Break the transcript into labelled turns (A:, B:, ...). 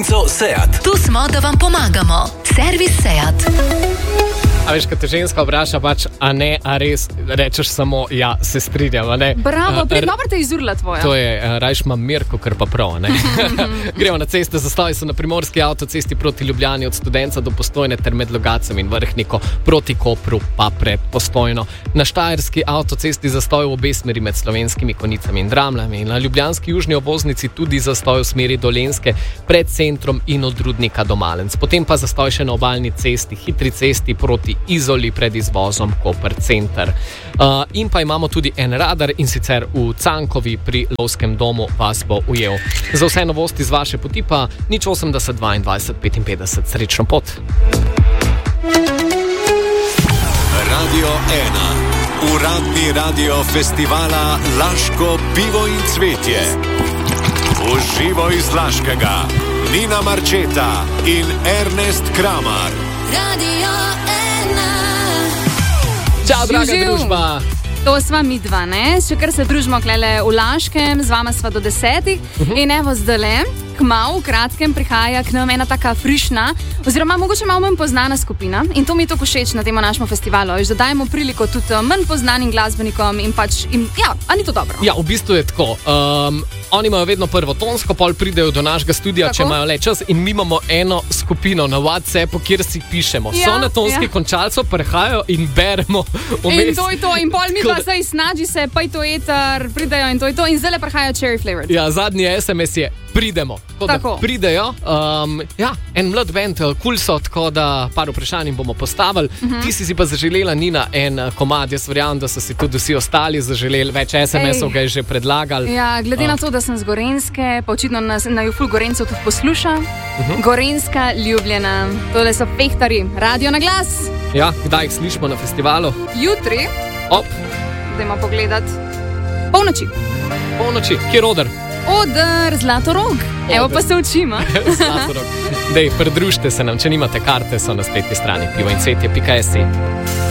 A: Seat.
B: Tu smo, da vam pomagamo. Servis Seat.
C: A veš, kad te ženska vpraša, pač, a ne, a res, rečeš samo, ja, se strinjam, a ne?
D: Bravo, dobro te izurla tvoja.
C: To je, rajš imam mir, kakor pa prav, ne? Gremo na ceste, zastoji so na primorski avtocesti proti Ljubljani od Studenca do Postojne ter med Logatcem in Vrhniko, proti Kopru pa pred Postojno. Na štajerski avtocesti zastoj v obe smeri med Slovenskimi Konicami in Dramljami. Na ljubljanski južni obvoznici tudi zastoj v smeri Dolenjske pred centrom in od Rudnika do Malenc. Potem pa zastoj še na obalni cesti, hitri cesti proti Izoli pred izvozom Koper center. In pa imamo tudi en radar, in sicer v Cankovi pri Lovskem domu vas bo ujel. Za vse novosti z vaše poti pa 080 22 55. Srečno pot.
A: Radio 1. Uradni radio festivala Laško pivo in cvetje. Uživo iz Laškega. Nina Marčeta in Ernest Kramar.
E: Radio 1.
C: Čau, draga družba.
D: To sva mi dva, ne? Še kar se družimo klele v Laškem, z vama sva do 10. In evo zdale, kmalu, v kratkem prihaja k nam ena taka frišna, oziroma mogoče malo manj poznana skupina. In to mi je tako všeč na tem našem festivalu, že da dajemo priliko tudi manj poznanim glasbenikom in pač, ja, a ni to dobro?
C: Ja, v bistvu je tako. Oni imajo vedno prvo tonsko, pol pridejo do našega studia, tako? Če imajo le čas, in mi imamo eno skupino na WhatsAppu, kjer si pišemo. Ja, so na tonski končalcu, prehajajo in beremo vmes.
D: In to je to, in pol mi pa zdaj snaži se, pa je to eter, pridejo in to je to, in zdaj prehajajo cherry flavored.
C: Ja, zadnji SMS je pridemo. Tako. Pridejo, ja, en mlad band, cool so, tako da par vprašanj bomo postavili. Ti si pa zaželela, Nina, en komad. Jaz verjamem, da so si tudi vsi ostali zaželeli, več SMS-ov ga je že predlagali.
D: Ja, glede na to, da sem z Gorenjske, pa očitno na Juful Gorencev tudi posluša. Gorenjska ljubljena. Tole so Pehtarji, radio na glas.
C: Ja, kdaj jih slišimo na festivalu?
D: Jutri. Dajmo pogledat. Polnoči.
C: Kjer oder?
D: Oder Zlatorog. Evo pa se učimo.
C: Zlatorog. Dej, pridružite se nam, če nimate karte, so na spletni strani pivoincvetje.si.